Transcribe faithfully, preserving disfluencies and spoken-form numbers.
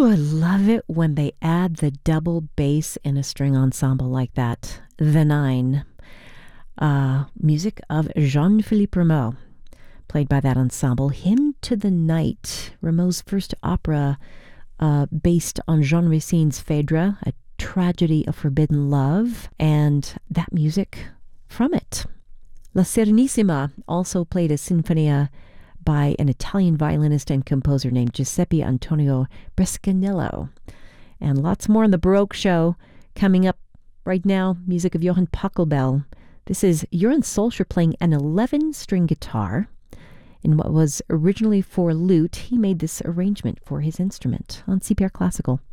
Ooh, I love it when they add the double bass in a string ensemble like that. The Nine. Uh, music of Jean-Philippe Rameau, played by that ensemble. Hymn to the Night, Rameau's first opera uh, based on Jean Racine's Phèdre, a tragedy of forbidden love, and that music from it. La Serenissima also played a sinfonia by an Italian violinist and composer named Giuseppe Antonio Brescanello. And lots more on the Baroque show coming up right now. Music of Johann Pachelbel. This is Johann Solskjaer playing an eleven-string guitar. In what was originally for lute, he made this arrangement for his instrument on C P R Classical.